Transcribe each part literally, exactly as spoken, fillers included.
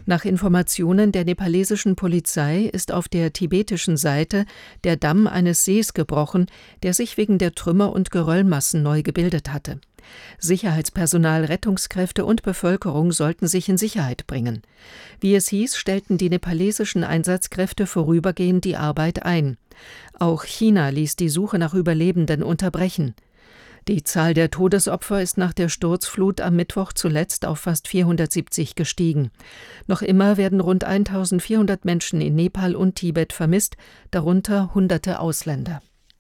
Nach Informationen der nepalesischen Polizei ist auf der tibetischen Seite der Damm eines Sees gebrochen, der sich wegen der Trümmer und Geröllmassen neu gebildet hatte. Sicherheitspersonal, Rettungskräfte und Bevölkerung sollten sich in Sicherheit bringen. Wie es hieß, stellten die nepalesischen Einsatzkräfte vorübergehend die Arbeit ein. Auch China ließ die Suche nach Überlebenden unterbrechen. Die Zahl der Todesopfer ist nach der Sturzflut am Mittwoch zuletzt auf fast vierhundertsiebzig gestiegen. Noch immer werden rund eintausendvierhundert Menschen in Nepal und Tibet vermisst, darunter hunderte Ausländer.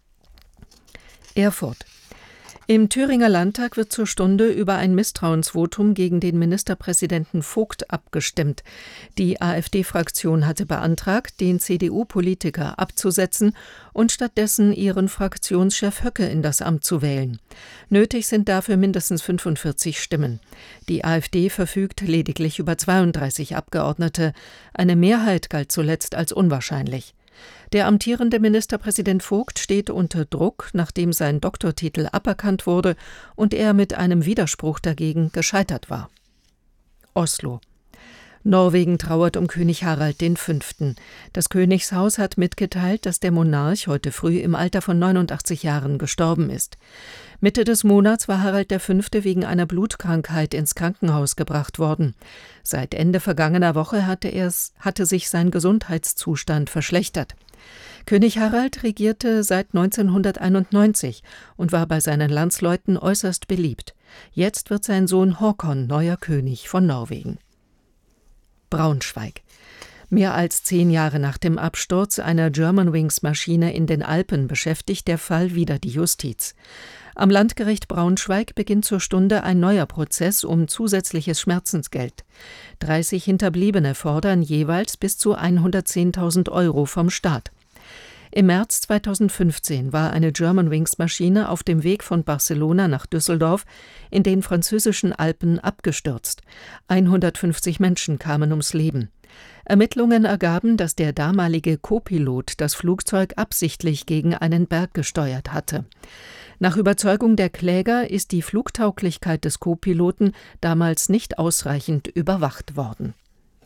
Erfurt. Im Thüringer Landtag wird zur Stunde über ein Misstrauensvotum gegen den Ministerpräsidenten Vogt abgestimmt. Die AfD-Fraktion hatte beantragt, den C D U-Politiker abzusetzen und stattdessen ihren Fraktionschef Höcke in das Amt zu wählen. Nötig sind dafür mindestens fünfundvierzig Stimmen. Die AfD verfügt lediglich über zweiunddreißig Abgeordnete. Eine Mehrheit galt zuletzt als unwahrscheinlich. Der amtierende Ministerpräsident Vogt steht unter Druck, nachdem sein Doktortitel aberkannt wurde und er mit einem Widerspruch dagegen gescheitert war. Oslo. Norwegen trauert um König Harald der Fünfte. Das Königshaus hat mitgeteilt, dass der Monarch heute früh im Alter von neunundachtzig Jahren gestorben ist. Mitte des Monats war Harald der Fünfte wegen einer Blutkrankheit ins Krankenhaus gebracht worden. Seit Ende vergangener Woche hatte, er's, hatte sich sein Gesundheitszustand verschlechtert. König Harald regierte seit neunzehnhunderteinundneunzig und war bei seinen Landsleuten äußerst beliebt. Jetzt wird sein Sohn Håkon neuer König von Norwegen. Braunschweig. Mehr als zehn Jahre nach dem Absturz einer Germanwings-Maschine in den Alpen beschäftigt der Fall wieder die Justiz. Am Landgericht Braunschweig beginnt zur Stunde ein neuer Prozess um zusätzliches Schmerzensgeld. dreißig Hinterbliebene fordern jeweils bis zu hundertzehntausend Euro vom Staat. Im März zweitausendfünfzehn war eine Germanwings-Maschine auf dem Weg von Barcelona nach Düsseldorf in den französischen Alpen abgestürzt. hundertfünfzig Menschen kamen ums Leben. Ermittlungen ergaben, dass der damalige Co-Pilot das Flugzeug absichtlich gegen einen Berg gesteuert hatte. Nach Überzeugung der Kläger ist die Flugtauglichkeit des Co-Piloten damals nicht ausreichend überwacht worden.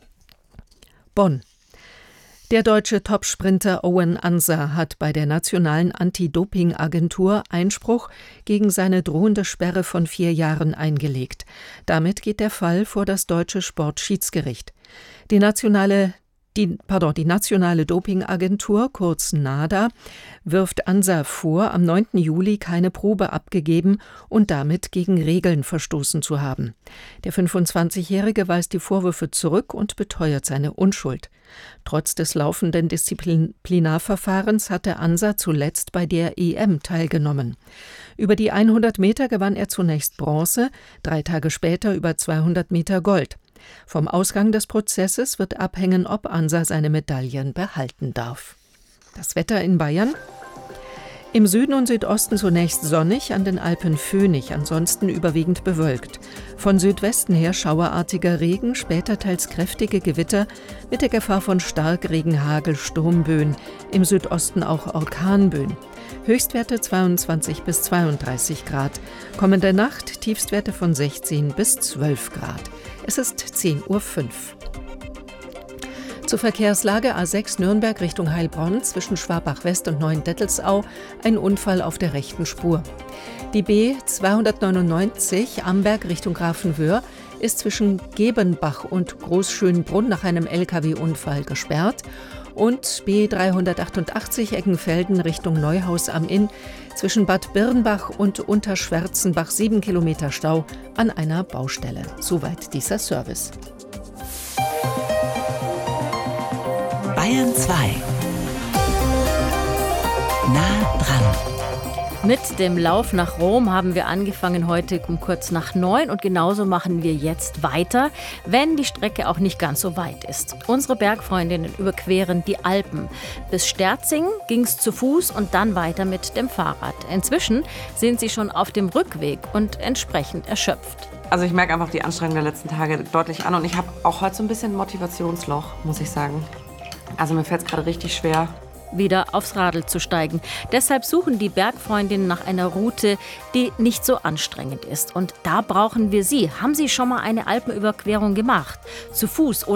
Bonn. Der deutsche Topsprinter Owen Ansa hat bei der nationalen Anti-Doping-Agentur Einspruch gegen seine drohende Sperre von vier Jahren eingelegt. Damit geht der Fall vor das deutsche Sportschiedsgericht. Die nationale Die, pardon, die nationale Dopingagentur, kurz NADA, wirft Ansa vor, am neunten Juli keine Probe abgegeben und damit gegen Regeln verstoßen zu haben. Der fünfundzwanzigjährige weist die Vorwürfe zurück und beteuert seine Unschuld. Trotz des laufenden Disziplinarverfahrens hatte Ansa zuletzt bei der E M teilgenommen. Über die hundert Meter gewann er zunächst Bronze, drei Tage später über zweihundert Meter Gold. Vom Ausgang des Prozesses wird abhängen, ob Ansa seine Medaillen behalten darf. Das Wetter in Bayern? Im Süden und Südosten zunächst sonnig, an den Alpen föhnig, ansonsten überwiegend bewölkt. Von Südwesten her schauerartiger Regen, später teils kräftige Gewitter mit der Gefahr von Starkregen, Hagel, Sturmböen, im Südosten auch Orkanböen. Höchstwerte zweiundzwanzig bis zweiunddreißig Grad. Kommende Nacht Tiefstwerte von sechzehn bis zwölf Grad. Es ist zehn Uhr fünf. Zur Verkehrslage A sechs Nürnberg Richtung Heilbronn zwischen Schwabach-West und Neuendettelsau ein Unfall auf der rechten Spur. Die B zweihundertneunundneunzig Amberg Richtung Grafenwöhr ist zwischen Gebenbach und Großschönbrunn nach einem L K W-Unfall gesperrt und B dreihundertachtundachtzig Eckenfelden Richtung Neuhaus am Inn zwischen Bad Birnbach und Unterschwärzenbach sieben Kilometer Stau an einer Baustelle. Soweit dieser Service. Bayern zwei. Nah dran. Mit dem Lauf nach Rom haben wir angefangen heute um kurz nach neun und genauso machen wir jetzt weiter, wenn die Strecke auch nicht ganz so weit ist. Unsere Bergfreundinnen überqueren die Alpen. Bis Sterzing ging es zu Fuß und dann weiter mit dem Fahrrad. Inzwischen sind sie schon auf dem Rückweg und entsprechend erschöpft. Also ich merke einfach die Anstrengung der letzten Tage deutlich an und ich habe auch heute so ein bisschen ein Motivationsloch, muss ich sagen. Also mir fällt es gerade richtig schwer, wieder aufs Radl zu steigen. Deshalb suchen die Bergfreundinnen nach einer Route, die nicht so anstrengend ist. Und da brauchen wir Sie. Haben Sie schon mal eine Alpenüberquerung gemacht? Zu Fuß oder